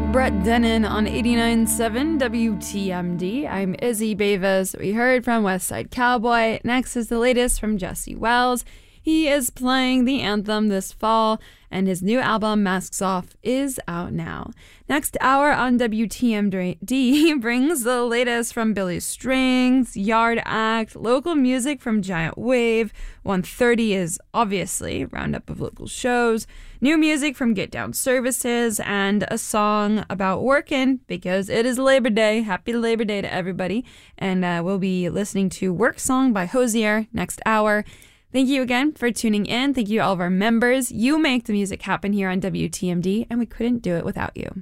Brett Dennen on 89.7 WTMD. I'm Izzy Bevis. We heard from West Side Cowboy. Next is the latest from Jesse Wells. He is playing the anthem this fall, and his new album, Masks Off, is out now. Next hour on WTMD brings the latest from Billy Strings, Yard Act, local music from Giant Wave. 1:30 is obviously roundup of local shows, new music from Get Down Services, and a song about working because it is Labor Day. Happy Labor Day to everybody. And we'll be listening to Work Song by Hosier next hour. Thank you again for tuning in. Thank you to all of our members. You make the music happen here on WTMD, and we couldn't do it without you.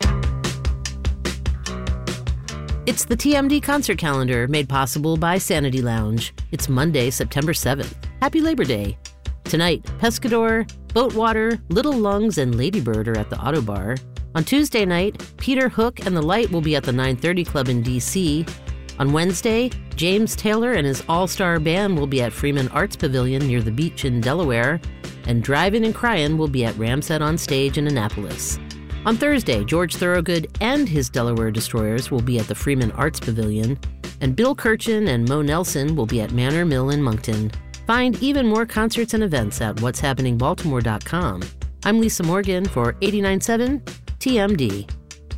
It's the TMD concert calendar made possible by Sanity Lounge. It's Monday, September 7th. Happy Labor Day. Tonight, Pescador, Boatwater, Little Lungs, and Ladybird are at the Auto Bar. On Tuesday night, Peter Hook and the Light will be at the 930 Club in D.C. On Wednesday, James Taylor and his all-star band will be at Freeman Arts Pavilion near the beach in Delaware, and Drivin' and Cryin' will be at Ramset on Stage in Annapolis. On Thursday, George Thorogood and his Delaware Destroyers will be at the Freeman Arts Pavilion, and Bill Kirchen and Mo Nelson will be at Manor Mill in Moncton. Find even more concerts and events at what'shappeningbaltimore.com. I'm Lisa Morgan for 89.7 TMD.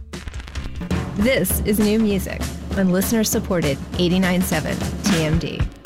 This is new music on listener-supported 89.7 TMD.